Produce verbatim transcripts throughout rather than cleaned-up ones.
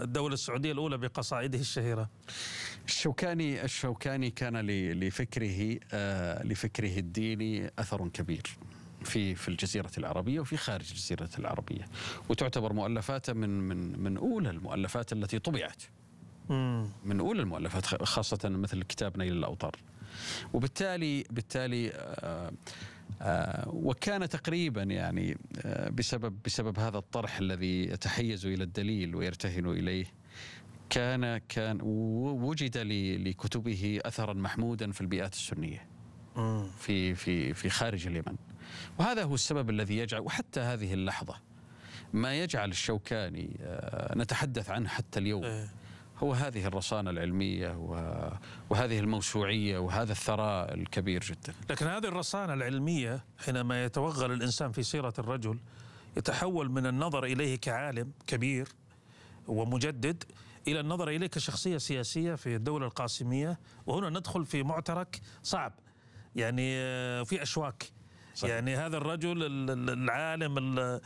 الدولة السعودية الأولى بقصائده الشهيرة؟ الشوكاني الشوكاني كان لفكره لفكره الديني أثر كبير في في الجزيرة العربية وفي خارج الجزيرة العربية، وتعتبر مؤلفاته من من من أولى المؤلفات التي طبعت. من أولى المؤلفات خاصة مثل كتاب نيل الأوطار. وبالتالي بالتالي آآ آآ وكان تقريبا يعني بسبب بسبب هذا الطرح الذي يتحيز إلى الدليل ويرتهن إليه، كان كان وجد لكتبه أثرا محمودا في البيئات السنية في في في خارج اليمن. وهذا هو السبب الذي يجعل، وحتى هذه اللحظة ما يجعل الشوكاني نتحدث عنه حتى اليوم هو هذه الرصانة العلمية وهذه الموسوعية وهذا الثراء الكبير جدا. لكن هذه الرصانة العلمية حينما يتوغل الإنسان في سيرة الرجل يتحول من النظر إليه كعالم كبير ومجدد إلى النظر إليه كشخصية سياسية في الدولة القاسمية، وهنا ندخل في معترك صعب يعني في أشواك. صحيح. يعني هذا الرجل العالم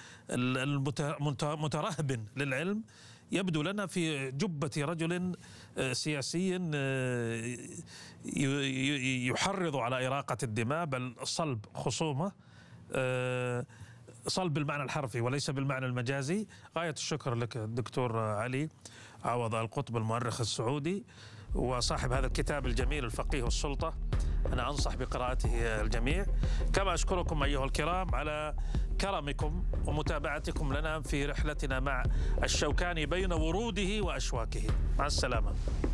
المترهب للعلم يبدو لنا في جبة رجل سياسي يحرض على إراقة الدماء، بل صلب خصومة، صلب بالمعنى الحرفي وليس بالمعنى المجازي. غاية الشكر لك الدكتور علي عوض القطب، المؤرخ السعودي وصاحب هذا الكتاب الجميل الفقيه والسلطة. أنا أنصح بقراءته الجميع، كما أشكركم أيها الكرام على كرمكم ومتابعتكم لنا في رحلتنا مع الشوكاني بين وروده وأشواكه. مع السلامة.